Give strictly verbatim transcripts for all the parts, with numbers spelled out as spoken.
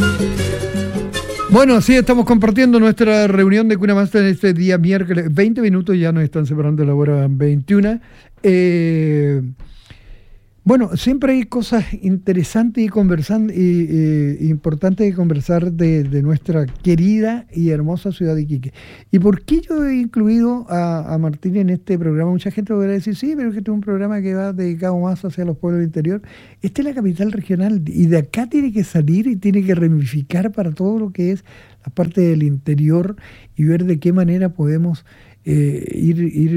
Bueno, sí, estamos compartiendo nuestra reunión de Cuna Master en este día miércoles. veinte minutos ya nos están separando de la hora veintiuna. Eh, bueno, siempre hay cosas interesantes y, conversando, y, y, importantes de conversar de, de nuestra querida y hermosa ciudad de Iquique. ¿Y por qué yo he incluido a, a Martín en este programa? Mucha gente podrá decir, sí, pero es que este es un programa que va dedicado más hacia los pueblos del interior. Esta es la capital regional y de acá tiene que salir y tiene que ramificar para todo lo que es la parte del interior y ver de qué manera podemos eh, ir,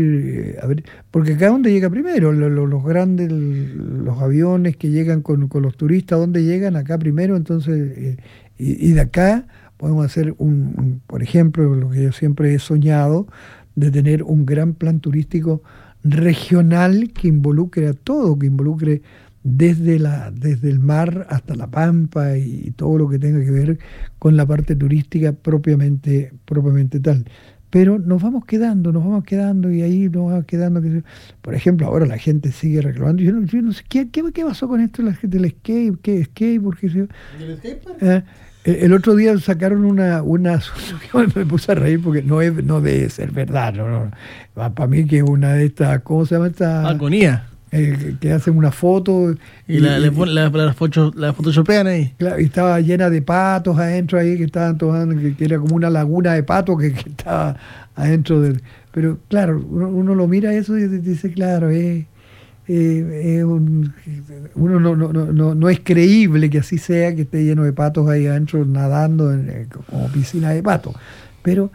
ir a ver, porque acá donde llega primero, los, los grandes, los aviones que llegan con, con los turistas, ¿dónde llegan? Acá primero, entonces, eh, y, y de acá podemos hacer un, un, por ejemplo, lo que yo siempre he soñado, de tener un gran plan turístico regional que involucre a todo, que involucre desde la desde el mar hasta la pampa y, y todo lo que tenga que ver con la parte turística propiamente propiamente tal. Pero nos vamos quedando, nos vamos quedando y ahí nos vamos quedando. Por ejemplo, ahora la gente sigue reclamando. Yo no, yo no sé, ¿qué, qué, ¿qué pasó con esto la gente del skate? ¿Qué skate? Porque se, ¿El skate? Eh, el, el otro día sacaron una... una me puse a reír porque no, es, no debe ser verdad. No, no. Para mí que es una de estas... ¿Cómo se llama esta? Agonía. Eh, que, que hacen una foto y, y la, le pon, la, la, foto, la photoshopean ahí. Claro, y estaba llena de patos adentro ahí que estaban tomando, que, que era como una laguna de patos que, que estaba adentro del... Pero claro, uno, uno lo mira eso y dice, claro, eh, eh, eh, un, uno no, no, no, no es creíble que así sea, que esté lleno de patos ahí adentro nadando en, eh, como piscina de patos. Pero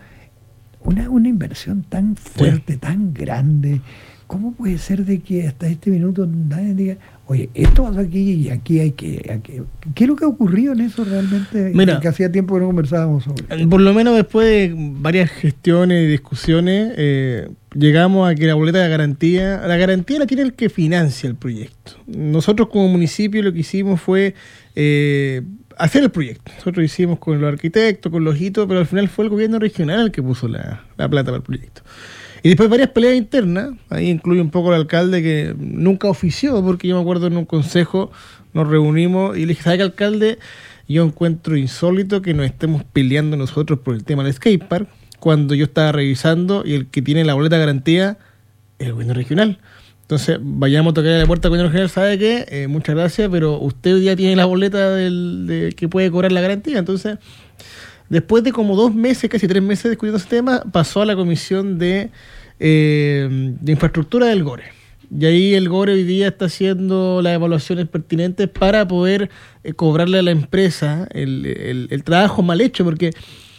una, una inversión tan fuerte, sí, tan grande... ¿Cómo puede ser de que hasta este minuto nadie diga, oye, esto pasó aquí y aquí hay que... Aquí, ¿qué es lo que ha ocurrido en eso realmente? Mira, que hacía tiempo que no conversábamos sobre. Por lo menos después de varias gestiones y discusiones, eh, llegamos a que la boleta de garantía, la garantía la tiene el que financia el proyecto. Nosotros como municipio lo que hicimos fue eh, hacer el proyecto. Nosotros hicimos con los arquitectos, con los hitos, pero al final fue el gobierno regional el que puso la, la plata para el proyecto. Y después varias peleas internas, ahí incluye un poco el alcalde que nunca ofició, porque yo me acuerdo en un consejo nos reunimos y le dije, ¿sabe qué, alcalde? Yo encuentro insólito que nos estemos peleando nosotros por el tema del skatepark, cuando yo estaba revisando y el que tiene la boleta de garantía es el gobierno regional. Entonces, vayamos a tocar la puerta al gobierno regional, ¿sabe qué? Eh, muchas gracias, pero usted ya tiene la boleta del, de que puede cobrar la garantía, entonces... Después de como dos meses, casi tres meses discutiendo ese tema, pasó a la comisión de, eh, de infraestructura del Gore. Y ahí el Gore hoy día está haciendo las evaluaciones pertinentes para poder eh, cobrarle a la empresa el, el, el trabajo mal hecho, porque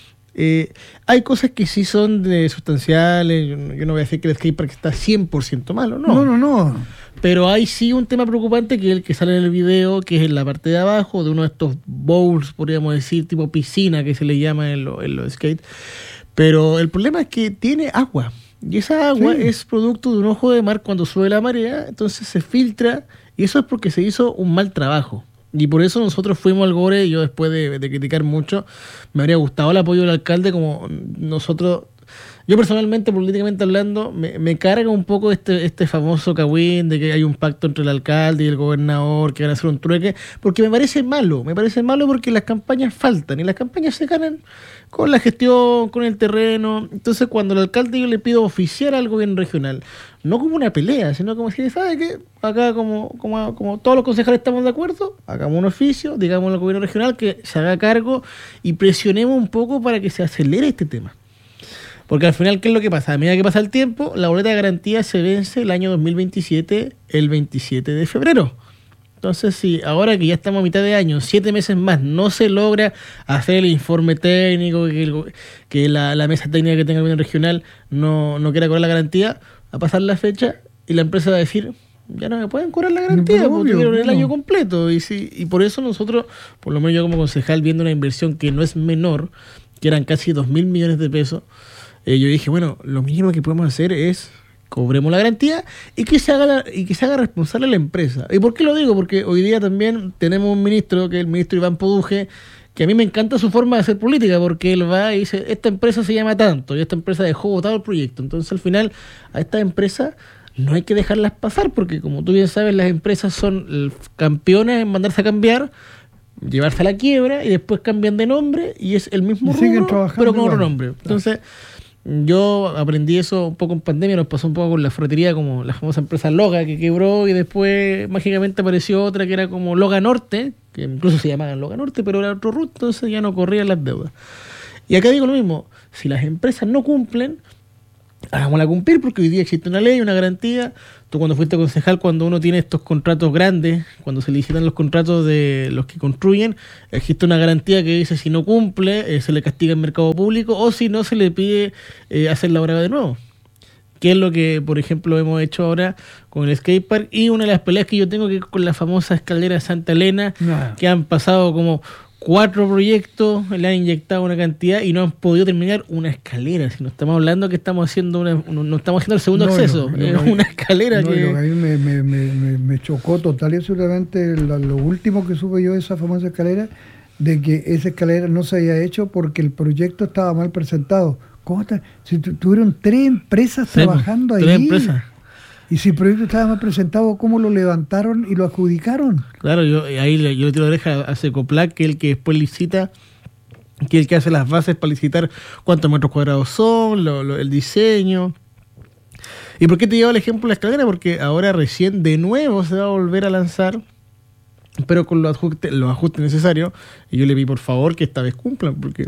eh, hay cosas que sí son de sustanciales. Yo, yo no voy a decir que el skatepark está cien por ciento malo, no. No, no, no. Pero hay sí un tema preocupante que es el que sale en el video, que es en la parte de abajo de uno de estos bowls, podríamos decir, tipo piscina, que se le llama en los en lo skates. Pero el problema es que tiene agua. Y esa agua sí. es producto de un ojo de mar cuando sube la marea, entonces se filtra, y eso es porque se hizo un mal trabajo. Y por eso nosotros fuimos al Gore, y yo después de, de criticar mucho, me habría gustado el apoyo del alcalde, como nosotros... Yo personalmente, políticamente hablando, me, me carga un poco este, este famoso cagüín de que hay un pacto entre el alcalde y el gobernador, que van a hacer un trueque, porque me parece malo, me parece malo porque las campañas faltan, y las campañas se ganan con la gestión, con el terreno. Entonces, cuando el alcalde yo le pido oficiar al gobierno regional, no como una pelea, sino como si, ¿sabe qué? Acá como, como, como todos los concejales estamos de acuerdo, hagamos un oficio, digamos al gobierno regional que se haga cargo y presionemos un poco para que se acelere este tema. Porque al final, ¿qué es lo que pasa? A medida que pasa el tiempo, la boleta de garantía se vence el año dos mil veintisiete, el veintisiete de febrero. Entonces, si ahora que ya estamos a mitad de año, siete meses más, no se logra hacer el informe técnico, que, el, que la, la mesa técnica que tenga el gobierno regional no, no quiera cobrar la garantía, va a pasar la fecha y la empresa va a decir, ya no me pueden cobrar la garantía, no, porque tuvieron el no. año completo. Y, si, y por eso nosotros, por lo menos yo como concejal, viendo una inversión que no es menor, que eran casi dos mil millones de pesos, Eh, yo dije, bueno, lo mínimo que podemos hacer es cobremos la garantía y que se haga la, y que se haga responsable la empresa. ¿Y por qué lo digo? Porque hoy día también tenemos un ministro, que es el ministro Iván Poduje, que a mí me encanta su forma de hacer política, porque él va y dice, esta empresa se llama tanto, y esta empresa dejó votado el proyecto. Entonces, al final, a estas empresas no hay que dejarlas pasar, porque como tú bien sabes, las empresas son campeonas en mandarse a cambiar. llevarse a la quiebra y después cambian de nombre y es el mismo rubro, pero con otro nombre. Entonces, yo aprendí eso un poco en pandemia, nos pasó un poco con la ferretería, como la famosa empresa Loga que quebró y después mágicamente apareció otra que era como Loga Norte, que incluso se llamaban Loga Norte, pero era otro root, entonces ya no corrían las deudas. Y acá digo lo mismo, si las empresas no cumplen, hagámosla cumplir, porque hoy día existe una ley, una garantía. Tú cuando fuiste concejal, cuando uno tiene estos contratos grandes, cuando se licitan los contratos de los que construyen, existe una garantía que dice si no cumple, eh, se le castiga en mercado público, o si no, se le pide eh, hacer la obra de nuevo. Que es lo que, por ejemplo, hemos hecho ahora con el skatepark. Y una de las peleas que yo tengo que es con la famosa escalera de Santa Elena, no. que han pasado como cuatro proyectos, le han inyectado una cantidad y no han podido terminar una escalera. Si no estamos hablando que estamos haciendo una, no estamos haciendo el segundo no, acceso, no, es una escalera no, que... A mí me, me, me, me chocó total y absolutamente lo, lo último que supe yo de esa famosa escalera, de que esa escalera no se había hecho porque el proyecto estaba mal presentado. ¿Cómo está? Si tu, tuvieron tres empresas sí, trabajando ahí. Tres empresas. Y si el proyecto estaba mal presentado, ¿cómo lo levantaron y lo adjudicaron? Claro, yo ahí le, yo le tiro la oreja a Secoplac, que es el que después licita, que es el que hace las bases para licitar cuántos metros cuadrados son, lo, lo, el diseño. ¿Y por qué te llevo el ejemplo de la escalera? Porque ahora recién de nuevo se va a volver a lanzar, pero con los ajustes, los ajustes necesarios. Y yo le vi, por favor, que esta vez cumplan, porque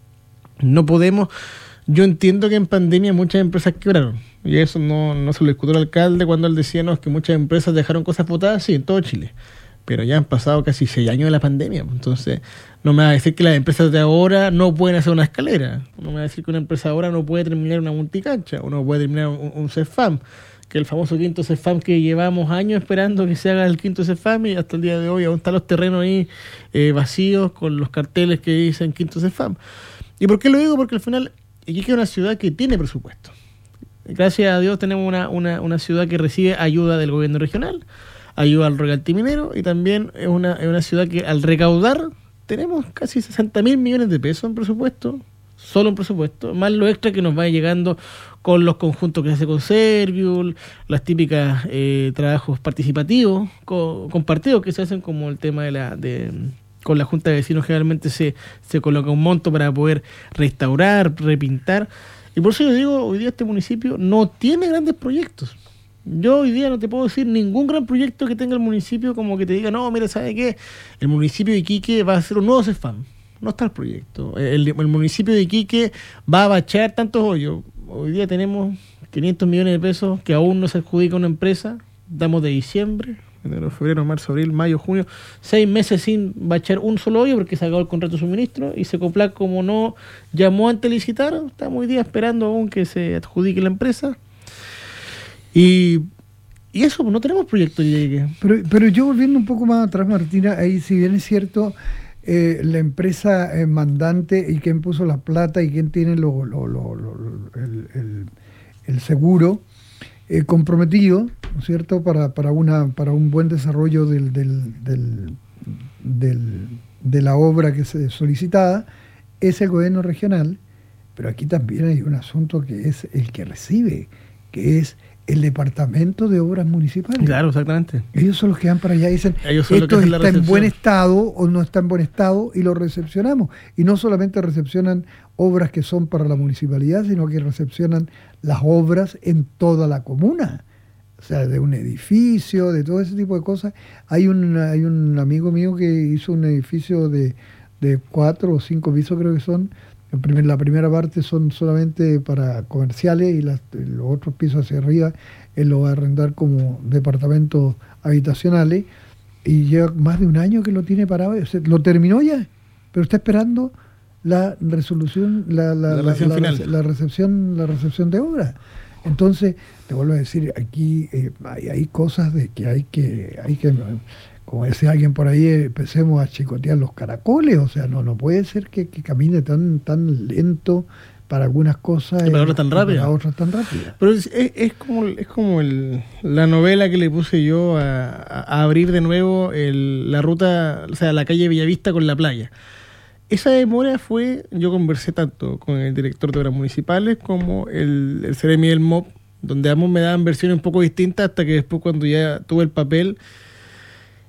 no podemos... Yo entiendo que en pandemia muchas empresas quebraron, y eso no, no se lo discutió el alcalde cuando él decía, no, es que muchas empresas dejaron cosas botadas, sí, en todo Chile, pero ya han pasado casi seis años de la pandemia, entonces no me va a decir que las empresas de ahora no pueden hacer una escalera, no me va a decir que una empresa ahora no puede terminar una multicancha, o no puede terminar un, un CEFAM, que el famoso quinto CEFAM que llevamos años esperando que se haga el quinto CEFAM, y hasta el día de hoy aún están los terrenos ahí eh, vacíos con los carteles que dicen quinto CEFAM. ¿Y por qué lo digo? Porque al final Iquique es una ciudad que tiene presupuesto. Gracias a Dios tenemos una, una, una ciudad que recibe ayuda del gobierno regional, ayuda al royalty minero, y también es una, es una ciudad que al recaudar tenemos casi sesenta mil millones de pesos en presupuesto, solo en presupuesto, más lo extra que nos va llegando con los conjuntos que se hace con Serviul, las típicas eh, trabajos participativos, co- compartidos que se hacen, como el tema de la... de con la Junta de Vecinos generalmente se, se coloca un monto para poder restaurar, repintar. Y por eso yo digo, hoy día este municipio no tiene grandes proyectos. Yo hoy día no te puedo decir ningún gran proyecto que tenga el municipio como que te diga, no, mira, ¿sabe qué? El municipio de Iquique va a hacer un nuevo CEFAM. No está el proyecto. El, el municipio de Iquique va a bachar tantos hoyos. Hoy día tenemos quinientos millones de pesos que aún no se adjudica a una empresa. Damos de diciembre, enero, febrero, marzo, abril, mayo, junio, seis meses sin bachar un solo hoyo porque se acabó el contrato de suministro, y Secoplac, como no llamó antes de licitar, estamos hoy día esperando aún que se adjudique la empresa. Y, y eso, no tenemos proyecto. Pero, pero yo volviendo un poco más atrás, Martina, ahí si bien es cierto, eh, la empresa eh, mandante y quién puso la plata y quién tiene lo, lo, lo, lo, lo, el, el, el seguro eh, comprometido, ¿no es cierto?, para, para, una, para un buen desarrollo del, del, del, del, de la obra que se solicitada, es el gobierno regional, pero aquí también hay un asunto que es el que recibe, que es el Departamento de Obras Municipales. Claro, exactamente. Ellos son los que van para allá y dicen, esto está en buen estado o no está en buen estado, y lo recepcionamos. Y no solamente recepcionan obras que son para la municipalidad, sino que recepcionan las obras en toda la comuna. O sea, de un edificio, de todo ese tipo de cosas. Hay un, hay un amigo mío que hizo un edificio de, de cuatro o cinco pisos, creo que son. La primera parte son solamente para comerciales y las, los otros pisos hacia arriba él lo va a arrendar como departamentos habitacionales, y lleva más de un año que lo tiene parado. O sea, lo terminó ya, pero está esperando la resolución, la, la, la, la, la, la recepción, la recepción de obra. Entonces, te vuelvo a decir, aquí eh, hay, hay cosas de que hay que, hay que, como decía alguien por ahí, empecemos a chicotear los caracoles. O sea, no, no puede ser que, que camine tan, tan lento para algunas cosas y para otras tan rápidas. Para otras tan rápidas. Pero es, es, es como, es como el, la novela que le puse yo a, a abrir de nuevo el, la ruta, o sea, la calle Bellavista con la playa. Esa demora fue, yo conversé tanto con el director de obras municipales como el, el Ceremi del M O P, donde ambos me daban versiones un poco distintas, hasta que después, cuando ya tuve el papel,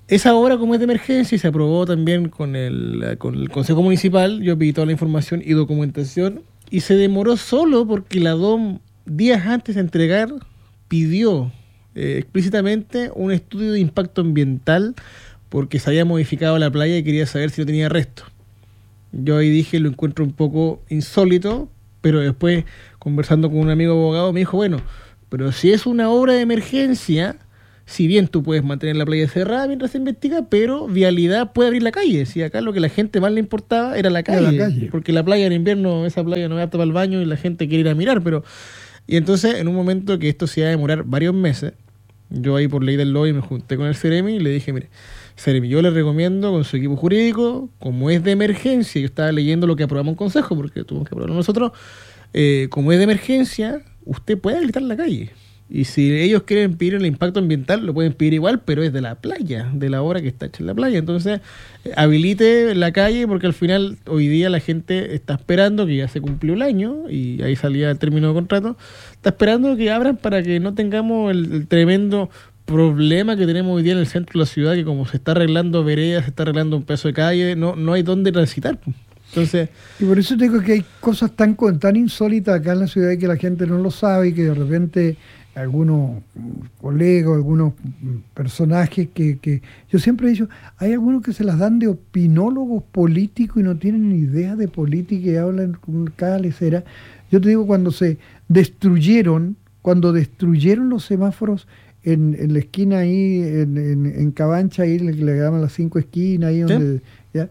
Esa obra, como es de emergencia, y se aprobó también con el, con el Consejo Municipal, yo pedí toda la información y documentación, y se demoró solo porque la D O M, días antes de entregar, pidió eh, explícitamente un estudio de impacto ambiental porque se había modificado la playa y quería saber si no tenía resto. Yo ahí dije, lo encuentro un poco insólito, pero después, conversando con un amigo abogado, me dijo, bueno, pero si es una obra de emergencia, si bien tú puedes mantener la playa cerrada mientras se investiga, pero Vialidad puede abrir la calle. Si acá lo que a la gente más le importaba era la calle, era la calle. Porque la playa en invierno, esa playa no es apta para el baño y la gente quiere ir a mirar, pero... Y entonces, en un momento que esto se iba a demorar varios meses, yo ahí por ley del lobby me junté con el Ceremi y le dije, mire, Ceremi, yo le recomiendo con su equipo jurídico, como es de emergencia, yo estaba leyendo lo que aprobamos en consejo, porque tuvimos que aprobarlo nosotros, eh, como es de emergencia, usted puede habilitar la calle. Y si ellos quieren pedir el impacto ambiental, lo pueden pedir igual, pero es de la playa, de la obra que está hecha en la playa. Entonces, eh, habilite la calle, porque al final, hoy día la gente está esperando, que ya se cumplió el año, y ahí salía el término de contrato, está esperando que abran para que no tengamos el, el tremendo problema que tenemos hoy día en el centro de la ciudad, que como se está arreglando veredas, se está arreglando un pedazo de calle, no, no hay dónde transitar. Entonces, y por eso te digo que hay cosas tan, tan insólitas acá en la ciudad que la gente no lo sabe y que de repente... algunos colegas, algunos personajes que, que... Yo siempre he dicho, hay algunos que se las dan de opinólogos políticos y no tienen ni idea de política y hablan con cada lecera. Yo te digo, cuando se destruyeron, cuando destruyeron los semáforos en, en la esquina ahí, en, en, en Cabancha, ahí le, le llaman las cinco esquinas, ahí donde... ¿Sí? ¿Ya?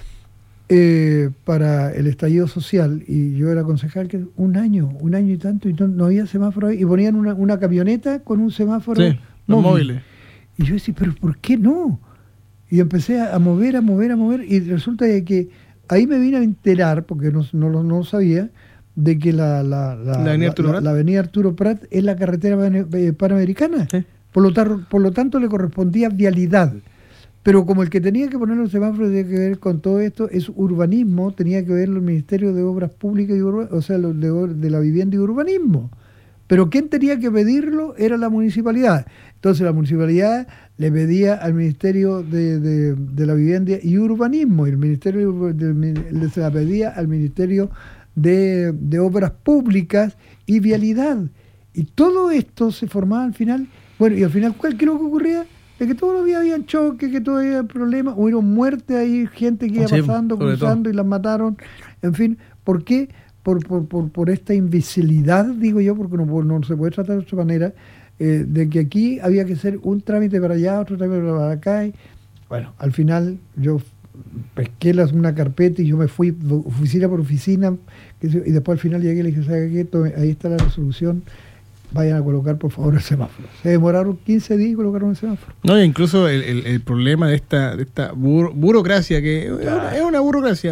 Eh, para el estallido social, y yo era concejal, que un año, un año y tanto, y no, no había semáforo ahí, y ponían una, una camioneta con un semáforo sí, móvil. móviles. Y yo decía, pero ¿por qué no? Y empecé a, a mover, a mover, a mover, y resulta de que ahí me vine a enterar, porque no, no, no lo sabía, de que la, la, la, la, avenida, la, la, la avenida Arturo Prat es la carretera panamericana. ¿Sí? Por lo, tar, por lo tanto, le correspondía vialidad. Pero como el que tenía que poner los semáforos tenía que ver con todo esto es urbanismo, tenía que ver el Ministerio de Obras Públicas, y Urba, o sea, de, de la Vivienda y Urbanismo. Pero quien tenía que pedirlo era la municipalidad. Entonces la municipalidad le pedía al Ministerio de, de, de la Vivienda y Urbanismo, y el Ministerio de, de, se la pedía al Ministerio de, de Obras Públicas y Vialidad. Y todo esto se formaba al final. Bueno, y al final, ¿cuál qué es lo que ocurría? De que todos los días habían choques, que todavía había problemas, hubieron muertes ahí, gente que iba sí, pasando, cruzando todo. Y las mataron. En fin, ¿por qué? Por, por, por, por esta invisibilidad, digo yo, porque no, no se puede tratar de otra manera, eh, de que aquí había que hacer un trámite para allá, otro trámite para acá. Y, bueno, al final yo pesqué las, una carpeta y yo me fui oficina por oficina, que, y después al final llegué y le dije, ¿sabe qué? Tome, ahí está la resolución. Vayan a colocar, por favor, el semáforo. Se demoraron quince días y colocaron el semáforo. No, incluso el, el, el problema de esta, de esta buro, burocracia, que claro. es, una, es una burocracia.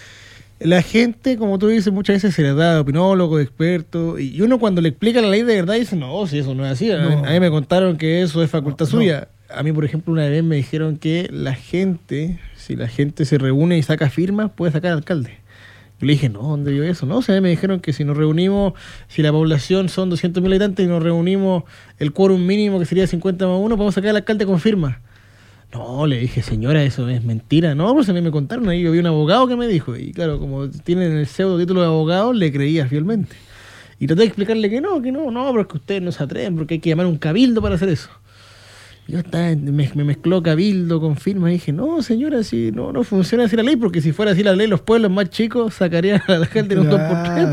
La gente, como tú dices, muchas veces se les da de opinólogo, de experto, y uno cuando le explica la ley de verdad dice, no, si eso no es así. No. A, mí, a mí me contaron que eso es facultad no, suya. No. A mí, por ejemplo, una vez me dijeron que la gente, si la gente se reúne y saca firmas, puede sacar alcalde. Yo le dije, no, ¿dónde vio eso? No, o sea, me dijeron que si nos reunimos, si la población son doscientos mil habitantes y nos reunimos el quórum mínimo, que sería cincuenta más uno, podemos sacar al alcalde con firma. No, le dije, señora, eso es mentira. No, pues a mí me contaron ahí, yo vi un abogado que me dijo, y claro, como tienen el pseudo título de abogado, le creía fielmente. Y traté de explicarle que no, que no, no, pero es que ustedes no se atreven, porque hay que llamar a un cabildo para hacer eso. Yo estaba, me, me mezcló cabildo con firma y dije, no, señora, si no, no funciona así la ley, porque si fuera así la ley, los pueblos más chicos sacarían a la gente de un dos por tres.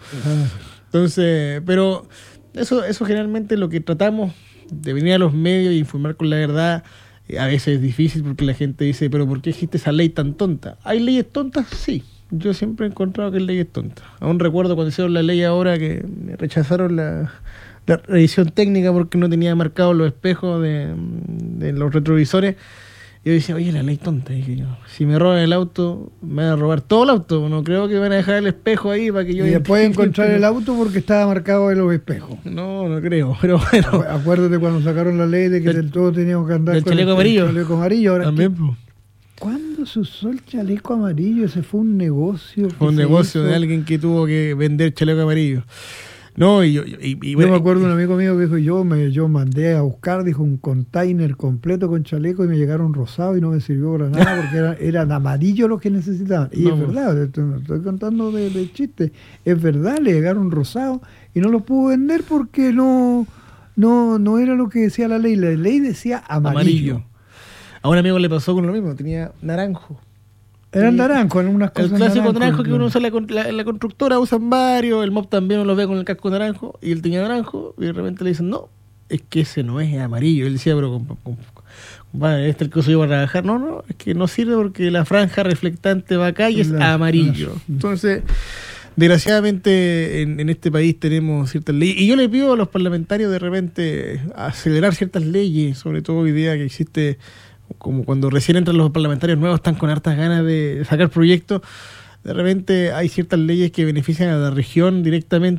Entonces, pero eso, eso generalmente es lo que tratamos de venir a los medios e informar con la verdad. A veces es difícil porque la gente dice, pero ¿por qué existe esa ley tan tonta? ¿Hay leyes tontas? Sí. Yo siempre he encontrado que hay leyes tontas. Aún recuerdo cuando hicieron la ley ahora que me rechazaron la... la revisión técnica porque no tenía marcados los espejos de, de los retrovisores. Y yo decía, oye, la ley tonta. Y dije yo, si me roban el auto, me van a robar todo el auto. No creo que van a dejar el espejo ahí para que yo... Y después encontrar el auto porque estaba marcado en los espejos. No, no creo, pero bueno. Acuérdate cuando sacaron la ley de que del todo teníamos que andar el con chaleco el, amarillo. el chaleco amarillo. Ahora, también, pues. ¿Cuándo se usó el chaleco amarillo? Ese fue un negocio. Fue un negocio hizo. de alguien que tuvo que vender chaleco amarillo. No, y yo, y, y, Yo bueno, me acuerdo de un amigo mío que dijo, yo me yo mandé a buscar, dijo, un container completo con chaleco y me llegaron rosados y no me sirvió para nada porque eran, eran amarillos los que necesitaban. Y no, es verdad, esto no estoy contando de, de chiste, es verdad, le llegaron rosados y no los pudo vender porque no, no, no era lo que decía la ley, la ley decía amarillo. amarillo. A un amigo le pasó con lo mismo, tenía naranjo. Eran naranjos, en unas cosas El clásico naranjo, naranjo que claro. uno usa en la, con- la- en la constructora, usan varios, el mob también uno lo ve con el casco naranjo, y él tenía naranjo, y de repente le dicen, no, es que ese no es amarillo. Él decía, pero compa- com- compadre, este es el que uso yo para trabajar. No, no, es que no sirve porque la franja reflectante va acá y es La- amarillo. la- Entonces, desgraciadamente en, en este país tenemos ciertas leyes, y yo le pido a los parlamentarios de repente acelerar ciertas leyes, sobre todo hoy día que existe, como cuando recién entran los parlamentarios nuevos, están con hartas ganas de sacar proyectos. De repente hay ciertas leyes que benefician a la región directamente